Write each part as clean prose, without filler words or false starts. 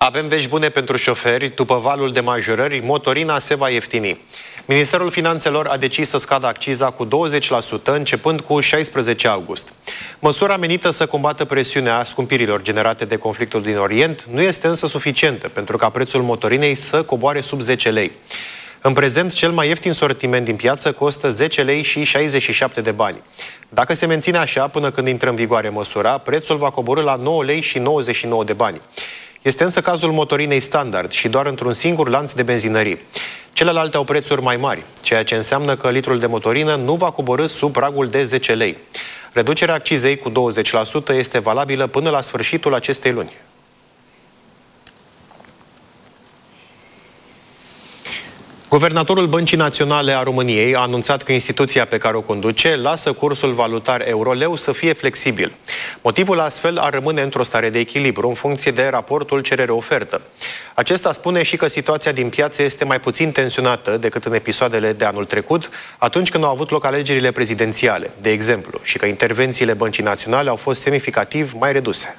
Avem vești bune pentru șoferi. După valul de majorări, motorina se va ieftini. Ministerul Finanțelor a decis să scadă acciza cu 20% începând cu 16 august. Măsura menită să combată presiunea scumpirilor generate de conflictul din Orient nu este însă suficientă pentru ca prețul motorinei să coboare sub 10 lei. În prezent, cel mai ieftin sortiment din piață costă 10 lei și 67 de bani. Dacă se menține așa până când intră în vigoare măsura, prețul va coborî la 9 lei și 99 de bani. Este însă cazul motorinei standard și doar într-un singur lanț de benzinării. Celelalte au prețuri mai mari, ceea ce înseamnă că litrul de motorină nu va coborî sub pragul de 10 lei. Reducerea accizei cu 20% este valabilă până la sfârșitul acestei luni. Guvernatorul Băncii Naționale a României a anunțat că instituția pe care o conduce lasă cursul valutar euro-leu să fie flexibil. Motivul astfel ar rămâne într-o stare de echilibru în funcție de raportul cerere-ofertă. Acesta spune și că situația din piață este mai puțin tensionată decât în episoadele de anul trecut, atunci când au avut loc alegerile prezidențiale, de exemplu, și că intervențiile Băncii Naționale au fost semnificativ mai reduse.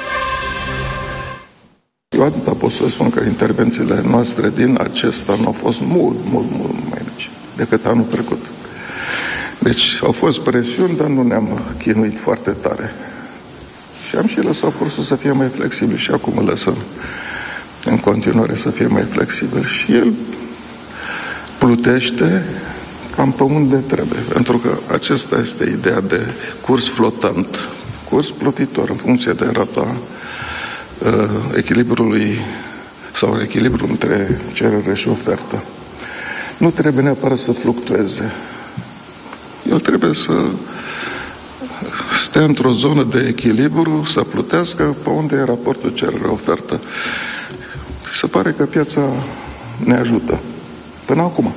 Eu atâta pot să spun că intervențiile noastre din acest an au fost mult mai mici decât anul trecut. Deci au fost presiuni, dar nu ne-am chinuit foarte tare. Și am și lăsat cursul să fie mai flexibil și acum îl lăsăm în continuare să fie mai flexibil. Și el plutește cam pe unde trebuie, pentru că acesta este ideea de curs flotant, curs plutitor în funcție de rata echilibrului sau echilibrul între cerere și ofertă. Nu trebuie neapărat să fluctueze. El trebuie să stea într-o zonă de echilibru, să plutească pe unde e raportul cerere-ofertă. Se pare că piața ne ajută. Până acum.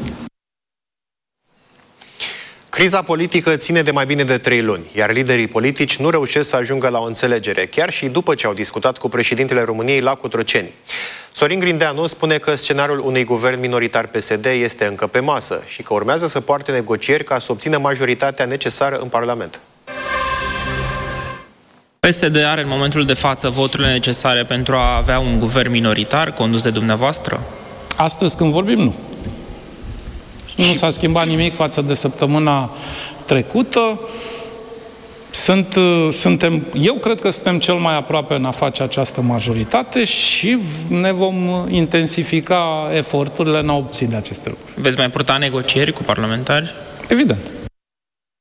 Criza politică ține de mai bine de 3 luni, iar liderii politici nu reușesc să ajungă la o înțelegere, chiar și după ce au discutat cu președintele României la Cotroceni. Sorin Grindeanu spune că scenariul unui guvern minoritar PSD este încă pe masă și că urmează să poarte negocieri ca să obțină majoritatea necesară în Parlament. PSD are în momentul de față voturile necesare pentru a avea un guvern minoritar condus de dumneavoastră? Astăzi, când vorbim, nu. Nu s-a schimbat nimic față de săptămâna trecută. Eu cred că suntem cel mai aproape în a face această majoritate și ne vom intensifica eforturile în a obține aceste lucruri. Veți mai purta negocieri cu parlamentari? Evident.